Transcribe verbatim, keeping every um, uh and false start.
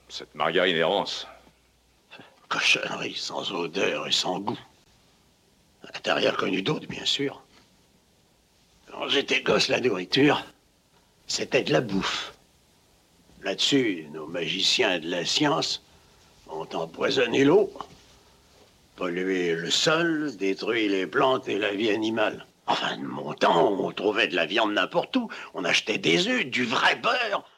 Cette margarine est rance. Cochonnerie, sans odeur et sans goût. T'as rien connu d'autre, bien sûr. Quand j'étais gosse, la nourriture, c'était de la bouffe. Là-dessus, nos magiciens de la science ont empoisonné l'eau, pollué le sol, détruit les plantes et la vie animale. Enfin, de mon temps, on trouvait de la viande n'importe où. On achetait des œufs, du vrai beurre.